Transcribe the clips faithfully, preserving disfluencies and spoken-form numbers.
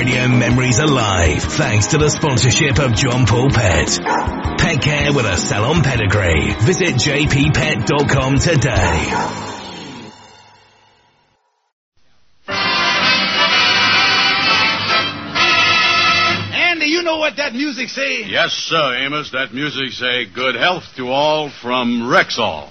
radio memories alive thanks to the sponsorship of John Paul Pet. Pet care with a salon pedigree. Visit j p pet dot com today. What that music say? Yes, sir, Amos. That music say good health to all from Rexall.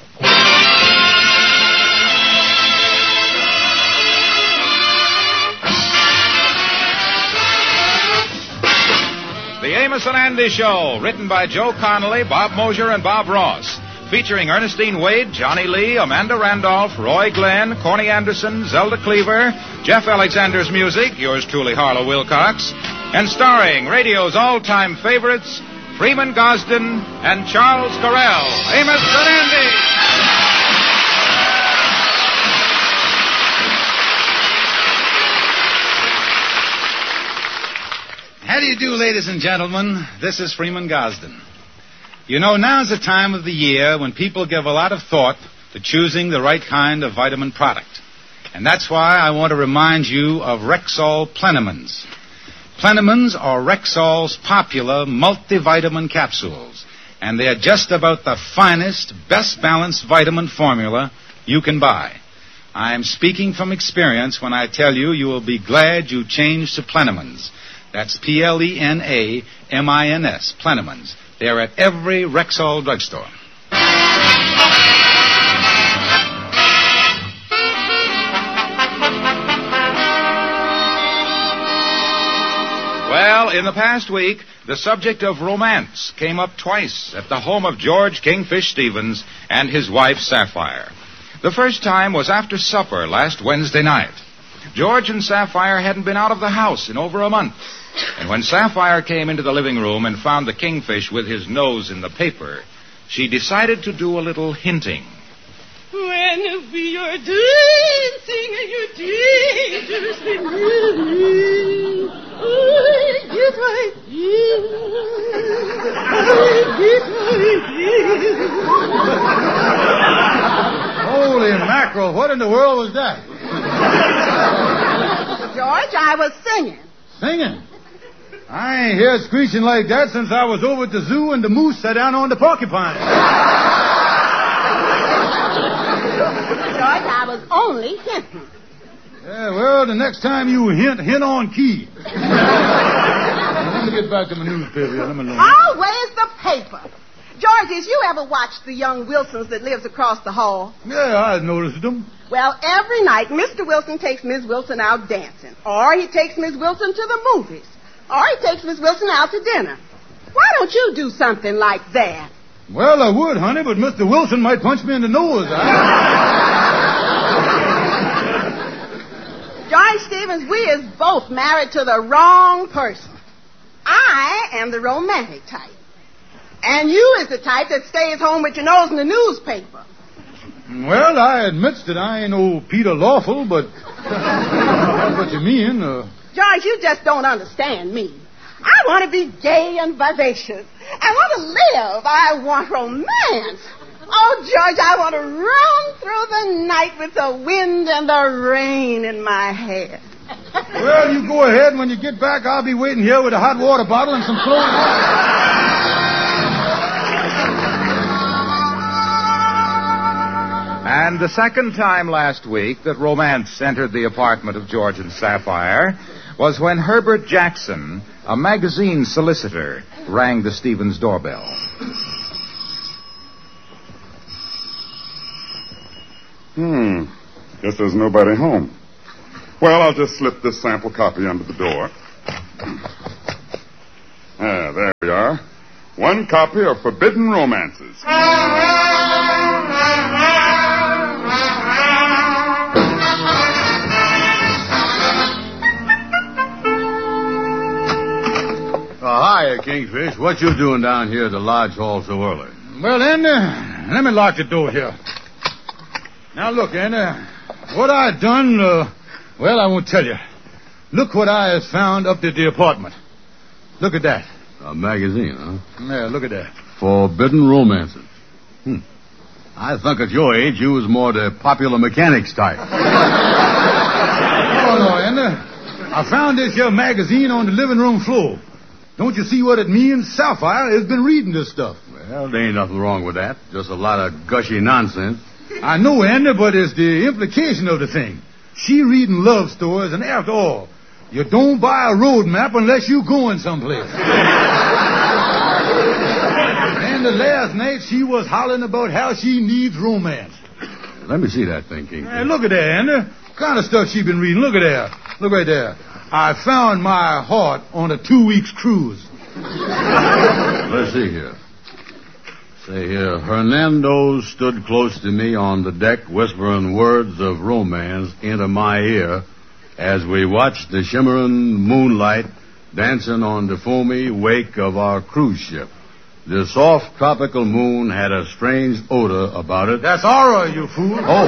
The Amos and Andy Show, written by Joe Connolly, Bob Mosier, and Bob Ross. Featuring Ernestine Wade, Johnny Lee, Amanda Randolph, Roy Glenn, Corny Anderson, Zelda Cleaver, Jeff Alexander's music, yours truly, Harlow Wilcox, and starring radio's all-time favorites, Freeman Gosden and Charles Correll. Amos and Andy. How do you do, ladies and gentlemen? This is Freeman Gosden. You know, now's the time of the year when people give a lot of thought to choosing the right kind of vitamin product. And that's why I want to remind you of Rexall Plenamins. Plenamins are Rexall's popular multivitamin capsules, and they're just about the finest, best-balanced vitamin formula you can buy. I'm speaking from experience when I tell you you will be glad you changed to Plenamins. That's P L E N A M I N S, Plenamins. They're at every Rexall drugstore. Well, in the past week, the subject of romance came up twice at the home of George Kingfish Stevens and his wife, Sapphire. The first time was after supper last Wednesday night. George and Sapphire hadn't been out of the house in over a month. And when Sapphire came into the living room and found the Kingfish with his nose in the paper, she decided to do a little hinting. When we are dancing and you're dangerously near me, I get my feelings, I get my feelings. Holy mackerel, what in the world was that? George, I was singing. Singing? I ain't heard screeching like that since I was over at the zoo and the moose sat down on the porcupine. George, I was only hinting. Yeah, well, the next time you hint, hint on key. Let me get back to my newspaper. Let me know. Oh, where's the paper? George, did you ever watch the young Wilsons that lives across the hall? Yeah, I noticed them. Well, every night, Mister Wilson takes Miss Wilson out dancing. Or he takes Miss Wilson to the movies. Or he takes Miss Wilson out to dinner. Why don't you do something like that? Well, I would, honey, but Mister Wilson might punch me in the nose. I... George Stevens, we is both married to the wrong person. I am the romantic type. And you is the type that stays home with your nose in the newspaper. Well, I admit that I ain't no Peter Lawful, but that's what you mean. Uh... George, you just don't understand me. I want to be gay and vivacious. I want to live. I want romance. Oh, George, I want to run through the night with the wind and the rain in my hair. Well, you go ahead. When you get back, I'll be waiting here with a hot water bottle and some clothes. And the second time last week that romance entered the apartment of George and Sapphire was when Herbert Jackson, a magazine solicitor, rang the Stevens doorbell. Hmm. Guess there's nobody home. Well, I'll just slip this sample copy under the door. Ah, there we are. One copy of Forbidden Romances. Oh, hiya, Kingfish. What you doing down here at the lodge hall so early? Well, then, uh, let me lock the door here. Now, look, Anna, what I done, uh, well, I won't tell you. Look what I have found up at the apartment. Look at that. A magazine, huh? Yeah, look at that. Forbidden Romances. Hmm. I think at your age you was more the popular mechanics type. Oh, no, Anna. I found this here magazine on the living room floor. Don't you see what it means? Sapphire has been reading this stuff. Well, there ain't nothing wrong with that. Just a lot of gushy nonsense. I know, Andy, but it's the implication of the thing. She reading love stories, and after all, you don't buy a road map unless you going someplace. And the last night she was hollering about how she needs romance. Let me see that thing, King. Hey, look at that, Andy. What kind of stuff she been reading? Look at that. Look right there. I found my heart on a two weeks cruise. Let's see here. Say here, Hernando stood close to me on the deck, whispering words of romance into my ear as we watched the shimmering moonlight dancing on the foamy wake of our cruise ship. The soft tropical moon had a strange odor about it. That's aura, you fool. Oh.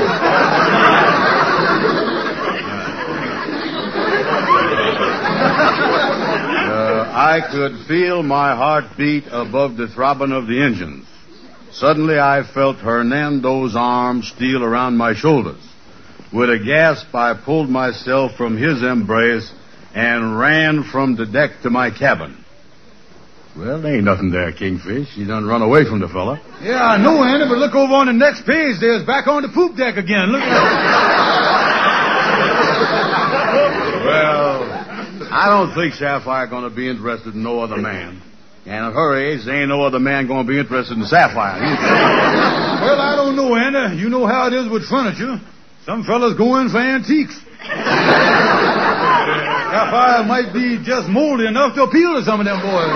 uh, I could feel my heart beat above the throbbing of the engines. Suddenly I felt Hernando's arm steal around my shoulders. With a gasp, I pulled myself from his embrace and ran from the deck to my cabin. Well, there ain't nothing there, Kingfish. He done run away from the fella. Yeah, I know, Andy, but look over on the next page. There's back on the poop deck again. Look at that. Well, I don't think Sapphire going to be interested in no other man. And at her age, there ain't no other man going to be interested in Sapphire either. Well, I don't know, Andy. You know how it is with furniture. Some fellas go in for antiques. Sapphire might be just moldy enough to appeal to some of them boys.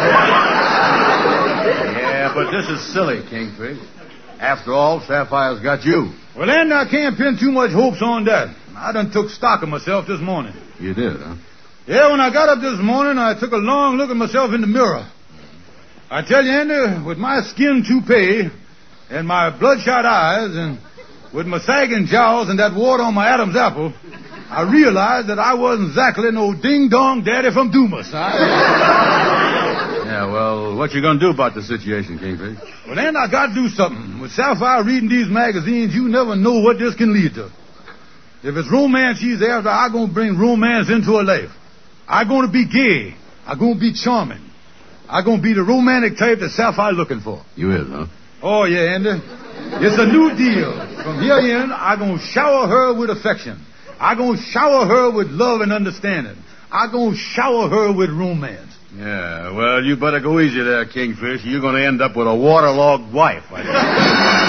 Yeah, but this is silly, Kingfish. After all, Sapphire's got you. Well, then I can't pin too much hopes on that. I done took stock of myself this morning. You did, huh? Yeah, when I got up this morning, I took a long look at myself in the mirror. I tell you, Andy, with my skin toupee and my bloodshot eyes and with my sagging jaws and that wart on my Adam's apple, I realized that I wasn't exactly no ding-dong daddy from Dumas. I... Yeah, well, what you gonna do about the situation, Kingfish? Well, then I got to do something. With Sapphire reading these magazines, you never know what this can lead to. If it's romance she's after, I'm going to bring romance into her life. I'm going to be gay. I'm going to be charming. I'm going to be the romantic type that Sapphire looking for. You is, huh? Oh, yeah, Andy. It's a new deal. From here in, I'm going to shower her with affection. I'm going to shower her with love and understanding. I'm going to shower her with romance. Yeah, well, you better go easy there, Kingfish. You're going to end up with a waterlogged wife. I